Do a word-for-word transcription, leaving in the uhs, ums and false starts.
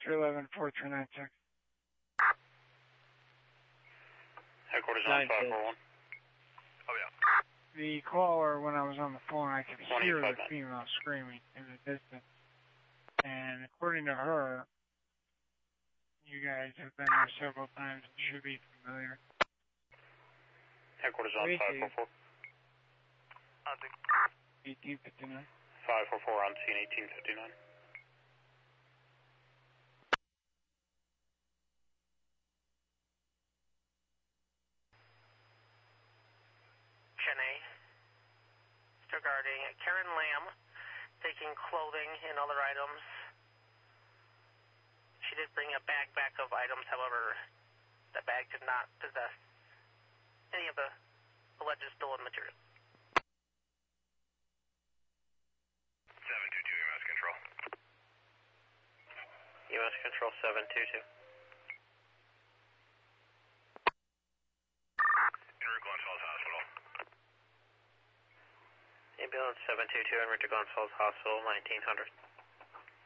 three eleven, four three nine six. Headquarters on five four one. Oh, yeah. The caller, when I was on the phone, I could hear the female screaming in the distance. And according to her, you guys have been there several times and should be familiar. Headquarters on five four four. eighteen fifty-nine. five four four on scene, eighteen fifty-nine. Jenny, regarding Karen Lamb taking clothing and other items. She did bring a bag back of items, however, the bag did not possess any of the alleged stolen material. seven two two U S Control. U S Control seven two two. En route Glens Falls Hospital. Ambulance seven two two en route to Glens Falls Hospital, nineteen hundred.